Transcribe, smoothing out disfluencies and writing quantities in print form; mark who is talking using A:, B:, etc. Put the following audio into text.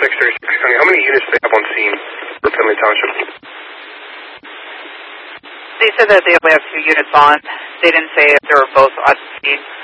A: Secretary of County, how many units do they have on scene for Penley Township?
B: They said that they only have 2 units on. They didn't say if they were both on scene.